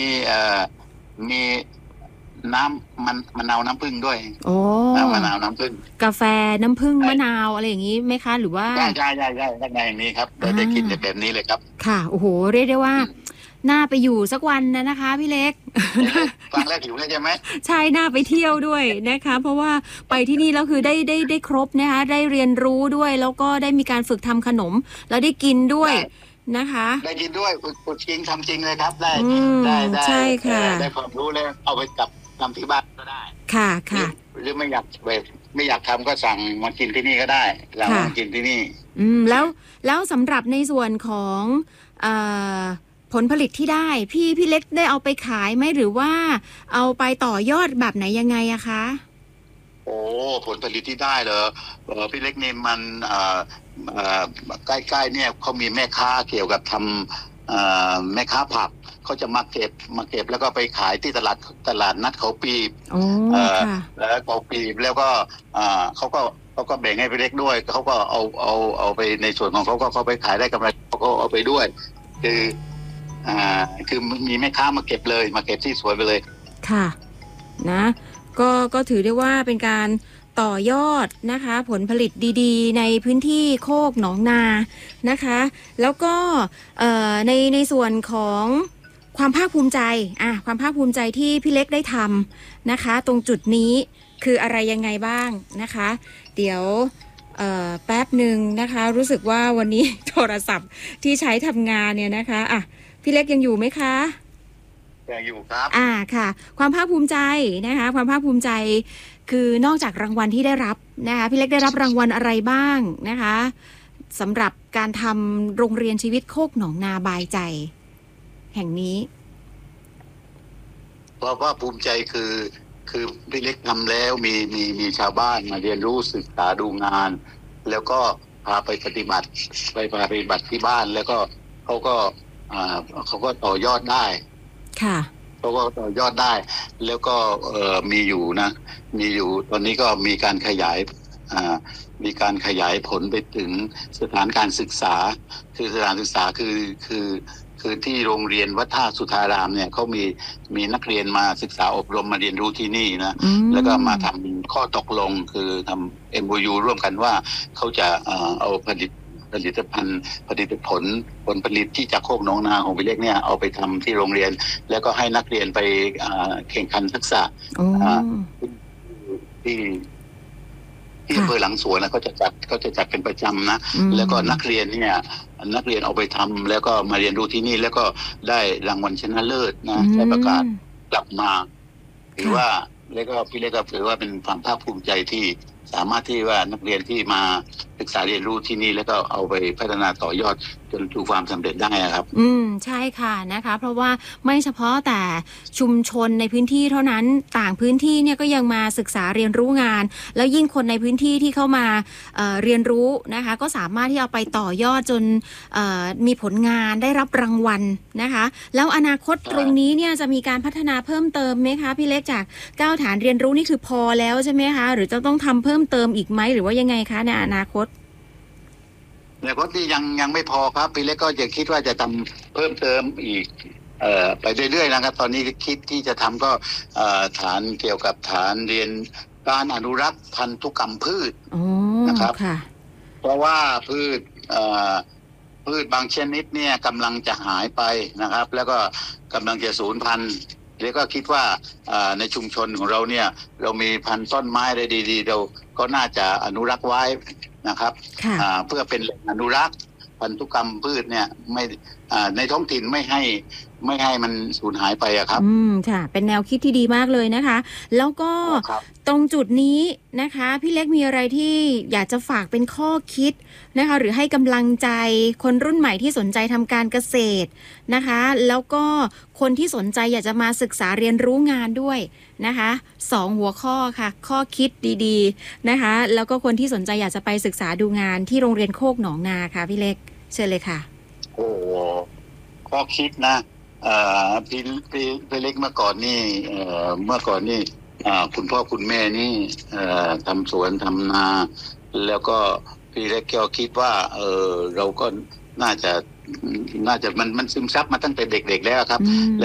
มีมีน้ำมะนาวน้ำผึ้งด้วยโอ้น้ำมะนาวน้ำผึ้งกาแฟน้ำผึ้งใช่มะนาวอะไรอย่างนี้ไหมคะหรือว่าใช่ลักษณะอย่างนี้ครับอ่ได้กินแบบานี้เลยครับค่ะโอ้โหเรียกได้ว่าอืมน่าไปอยู่สักวันนะคะพี่เล็กเอ๊ะฟังแล้วหิวแล้วใช่ไหมใช่น่าไปเที่ยวด้วยนะคะเพราะว่าไปที่นี่แล้วคือได้ครบนะคะได้เรียนรู้ด้วยแล้วก็ได้มีการฝึกทำขนมแล้วได้กินด้วยได้นะคะได้กินด้วยฝึกจริงทำจริงเลยครับได้อืมได้ใช่ค่ะได้ความรู้แล้วเอาไปกับทำที่บ้านก็ได้ค่ะหรือค่ะหรือไม่อยากทำก็สั่งมากินที่นี่ก็ได้เราค่ะมากินที่นี่แล้วสำหรับในส่วนของเอ่อผลผลิตที่ได้พี่เล็กได้เอาไปขายไหมหรือว่าเอาไปต่อยอดแบบไหนยังไงอะคะโอ้ผลผลิตที่ได้เหรอพี่เล็กนี่มันเอ่อใกล้ๆเนี่ยเขามีแม่ค้าเกี่ยวกับทำแม่ค้าผักเขาจะมาเก็บแล้วก็ไปขายที่ตลาดนัดเขาปีบโอ้เอ่อค่ะแล้วเขาปีบแล้วก็เขาก็แบ่งให้พี่เล็กด้วยเขาก็เอาไปในส่วนของเขาไปขายได้กำไรเขาก็เอาไปด้วยคืออ่คือมีแม่ค้ามาเก็บเลยมาเก็บที่สวนไปเลยค่ะนะก็ถือได้ว่าเป็นการต่อยอดนะคะผลผลิตดีๆในพื้นที่โคกหนองนานะคะแล้วก็ในส่วนของความภาคภูมิใจความภาคภูมิใจที่พี่เล็กได้ทำนะคะตรงจุดนี้คืออะไรยังไงบ้างนะคะเดี๋ยวแป๊บหนึ่งนะคะรู้สึกว่าวันนี้ โทรศัพท์ที่ใช้ทำงานเนี่ยนะคะพี่เล็กยังอยู่ไหมคะยังอยู่ครับค่ะความภาคภูมิใจนะคะความภาคภูมิใจคือนอกจากรางวัลที่ได้รับนะคะพี่เล็กได้รับรางวัลอะไรบ้างนะคะสำหรับการทำโรงเรียนชีวิตโคกหนองนาบายใจแห่งนี้เพราะว่าภูมิใจคือพี่เล็กทำแล้วมีชาวบ้านมาเรียนรู้ศึกษาดูงาน แล้วก็พาไปปฏิบัติที่บ้านแล้วก็เขาก็เขาก็ต่อยอดได้ค่ะเขาก็ต่อยอดได้ แล้วก็มีอยู่ตอนนี้ก็มีการขยายผลไปถึงสถานการศึกษาคือสถานศึกษาคือที่โรงเรียนวัดท่าสุธารามเนี่ยเขามีนักเรียนมาศึกษาอบรมมาเรียนรู้ที่นี่นะแล้วก็มาทำข้อตกลงคือทำ MOU ร่วมกันว่าเขาจะเอาผลิตภัณฑ์ผลผลิตที่จากโคกหนองนาของพี่เล็กเนี่ยเอาไปทำที่โรงเรียนแล้วก็ให้นักเรียนไปแข่งขันทักษะที่อำเภอหลังสวนนะเขาจะจัดเป็นประจำนะแล้วก็นักเรียนเอาไปทำแล้วก็มาเรียนรู้ที่นี่แล้วก็ได้รางวัลชนะเลิศนะได้ประกาศกลับมาถือว่าแล้วก็พี่เล็กก็ถือว่าเป็นความภาคภูมิใจที่สามารถที่ว่านักเรียนที่มาศึกษาเรียนรู้ที่นี่แล้วก็เอาไปพัฒนาต่อยอดจนถึงความสำเร็จได้ครับใช่ค่ะนะคะเพราะว่าไม่เฉพาะแต่ชุมชนในพื้นที่เท่านั้นต่างพื้นที่เนี่ยก็ยังมาศึกษาเรียนรู้งานแล้วยิ่งคนในพื้นที่ที่เข้ามาเรียนรู้นะคะก็สามารถที่เอาไปต่อยอดจนมีผลงานได้รับรางวัลนะคะแล้วอนาคตตรงนี้เนี่ยจะมีการพัฒนาเพิ่มเติมไหมคะพี่เล็กจาก9ฐานเรียนรู้นี่คือพอแล้วใช่ไหมคะหรือจะต้องทำเพิ่มเติมอีกไหมหรือว่ายังไงคะในอนาคตที่ยังไม่พอครับพี่เล็กก็จะคิดว่าจะทำเพิ่มเติมอีกไปเรื่อยๆนะครับตอนนี้คิดที่จะทำก็ฐานเกี่ยวกับฐานเรียนการอนุรักษ์พันธุกรรมพืชนะครับเพราะว่าพืชบางชนิดเนี่ยกำลังจะหายไปนะครับแล้วก็กำลังจะสูญพันธุ์แล้วก็คิดว่าในชุมชนของเราเนี่ยเรามีพันธุ์ต้นไม้ได้ดีๆเราก็น่าจะอนุรักษ์ไว้นะครับเพื่อเป็นแหล่งอนุรักษ์พันธุกรรมพืชเนี่ยไม่ในท้องถิ่นไม่ให้มันสูญหายไปครับค่ะเป็นแนวคิดที่ดีมากเลยนะคะแล้วก็ตรงจุดนี้นะคะพี่เล็กมีอะไรที่อยากจะฝากเป็นข้อคิดนะคะหรือให้กำลังใจคนรุ่นใหม่ที่สนใจทำการเกษตรนะคะแล้วก็คนที่สนใจอยากจะมาศึกษาเรียนรู้งานด้วยนะคะ2หัวข้อค่ะข้อคิดดีๆนะคะแล้วก็คนที่สนใจอยากจะไปศึกษาดูงานที่โรงเรียนโคกหนองนาค่ะพี่เล็กเชิญเลยค่ะโอ้ข้อคิดนะพี่เล็กเมื่อก่อนนี่คุณพ่อคุณแม่นี่ทำสวนทำนาแล้วก็พี่เล็กก็คิดว่าเราก็น่าจะมันซึมซับมาตั้งแต่เด็กๆแล้วครับ